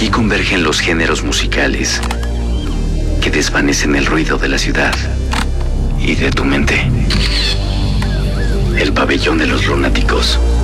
Aquí convergen los géneros musicales que desvanecen el ruido de la ciudad y de tu mente. El pabellón de los lunáticos.